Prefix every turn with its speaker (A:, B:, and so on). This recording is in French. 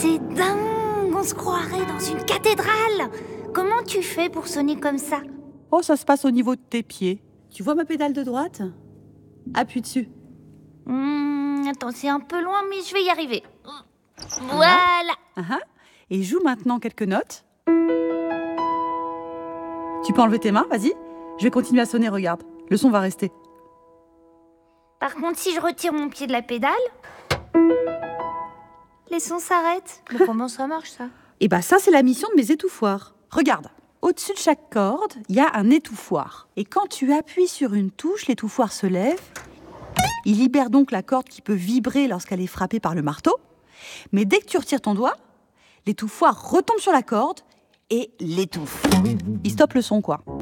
A: C'est dingue, on se croirait dans une cathédrale. Comment tu fais pour sonner comme ça?
B: Oh, ça se passe au niveau de tes pieds. Tu vois ma pédale de droite? Appuie dessus.
A: Attends, c'est un peu loin, mais je vais y arriver. Voilà.
B: Et joue maintenant quelques notes. Tu peux enlever tes mains, vas-y. Je vais continuer à sonner, regarde. Le son va rester.
A: Par contre, si je retire mon pied de la pédale, les sons s'arrêtent. Mais comment ça marche, ça?
B: Et ça, c'est la mission de mes étouffoirs. Regarde, au-dessus de chaque corde, il y a un étouffoir. Et quand tu appuies sur une touche, l'étouffoir se lève. Il libère donc la corde qui peut vibrer lorsqu'elle est frappée par le marteau. Mais dès que tu retires ton doigt, l'étouffoir retombe sur la corde et l'étouffe. Il stoppe le son, quoi.